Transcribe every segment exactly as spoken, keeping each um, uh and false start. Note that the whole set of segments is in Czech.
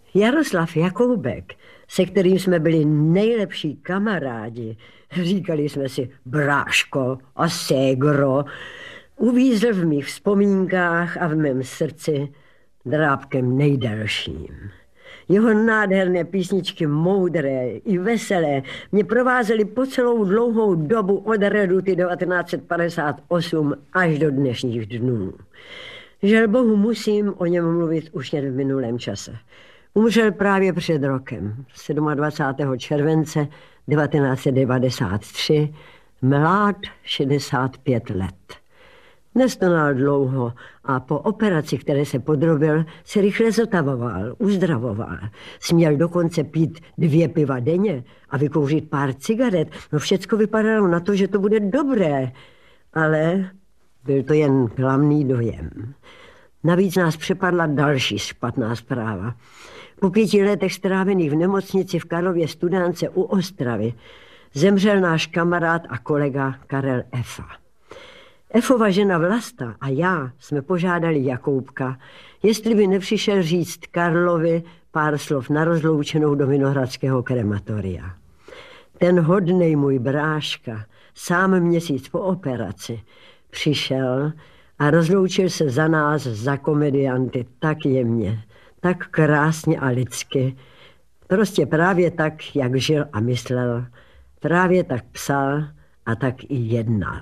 Jaroslav Jakoubek, se kterým jsme byli nejlepší kamarádi, říkali jsme si bráško a ségro, uvízl v mých vzpomínkách a v mém srdci drábkem nejdelším. Jeho nádherné písničky, moudré i veselé, mě provázely po celou dlouhou dobu od reduty devatenáct set padesát osm až do dnešních dnů. Žel bohu musím o něm mluvit už jen v minulém čase. Umřel právě před rokem, dvacátého sedmého července devatenáct set devadesát tři, mlád šedesát pět let. Nestonal dlouho a po operaci, které se podrobil, se rychle zotavoval, uzdravoval. Směl dokonce pít dvě piva denně a vykouřit pár cigaret. No všecko vypadalo na to, že to bude dobré, ale byl to jen klamný dojem. Navíc nás přepadla další špatná zpráva. Po pěti letech strávených v nemocnici v Karlově Studánce u Ostravy zemřel náš kamarád a kolega Karel Efa. Efova žena Vlasta a já jsme požádali Jakoubka, jestli by nepřišel říct Karlovi pár slov na rozloučenou do Vinohradského krematoria. Ten hodnej můj bráška, sám měsíc po operaci, přišel a rozloučil se za nás, za komedianty, tak jemně, tak krásně a lidsky. Prostě právě tak, jak žil a myslel, právě tak psal a tak i jednal.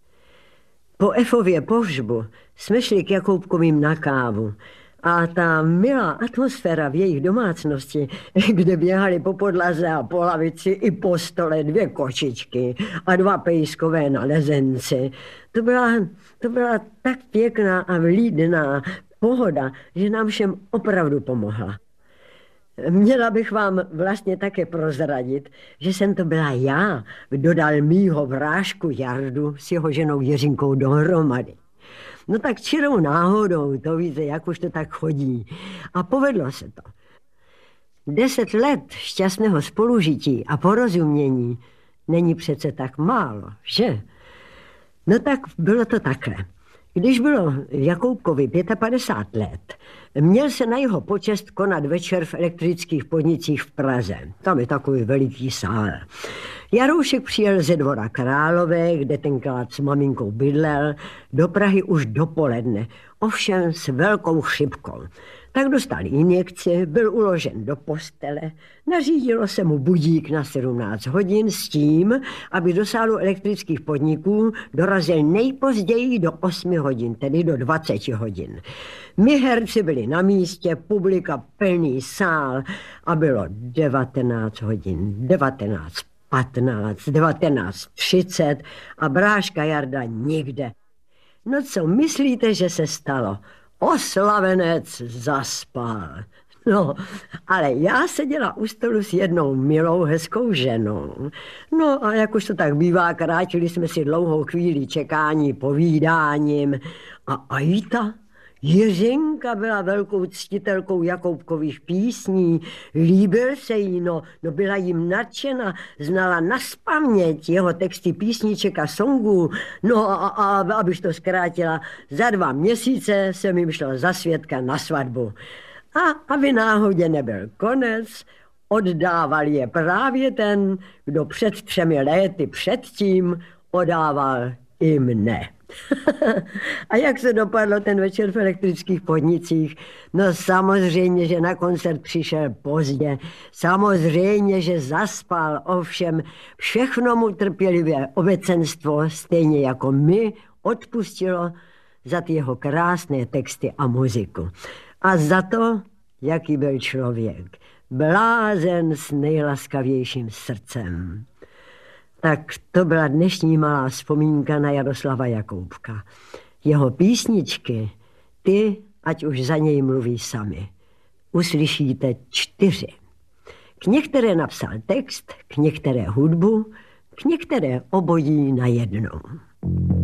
Po Efově pohřbu jsme šli k Jakoubkovým na kávu a ta milá atmosféra v jejich domácnosti, kde běhali po podlaze a po lavici i po stole dvě kočičky a dva pejskové na lezenci, to byla, to byla tak pěkná a vlídná pohoda, že nám všem opravdu pomohla. Měla bych vám vlastně také prozradit, že jsem to byla já, kdo dal mýho vrášku Jardu s jeho ženou Jiřinkou dohromady. No tak čirou náhodou, to víte, jak už to tak chodí. A povedlo se to. Deset let šťastného spolužití a porozumění není přece tak málo, že? No tak bylo to takhle. Když bylo Jakoubkovi padesát pět let, měl se na jeho počest konat večer v elektrických podnicích v Praze. Tam je takový veliký sál. Jaroušek přijel ze Dvora Králové, kde tenkrát s maminkou bydlel, do Prahy už dopoledne, ovšem s velkou chřipkou. Tak dostal injekci, byl uložen do postele, nařídilo se mu budík na sedmnáct hodin s tím, aby do sálu elektrických podniků dorazil nejpozději do osmi hodin, tedy do dvaceti hodin. My herci byli na místě, publika plný sál a bylo devatenáct hodin, devatenáct patnáct, devatenáct třicet a bráška Jarda nikde. No co myslíte, že se stalo? Oslavenec zaspal. No, ale já seděla u stolu s jednou milou, hezkou ženou. No a jak už to tak bývá, krátili jsme si dlouhou chvíli čekání, povídáním. A Aita, Jiřinka, byla velkou ctitelkou Jakoubkových písní, líbil se jí, no, no byla jim nadšena, znala nazpaměť jeho texty písniček a songů, no a, a abych to zkrátila, za dva měsíce jsem jim šla za svědka na svatbu. A aby náhodě nebyl konec, oddával je právě ten, kdo před třemi léty předtím oddával i mne. A jak se dopadlo ten večer v elektrických podnicích? No samozřejmě, že na koncert přišel pozdě. Samozřejmě, že zaspal, ovšem všechno mu trpělivě obecenstvo, stejně jako my, odpustilo za ty jeho krásné texty a muziku. A za to, jaký byl člověk. Blázen s nejlaskavějším srdcem. Tak to byla dnešní malá vzpomínka na Jaroslava Jakoubka. Jeho písničky, ty, ať už za něj mluví sami, uslyšíte čtyři. K některé napsal text, k některé hudbu, k některé obojí najednou.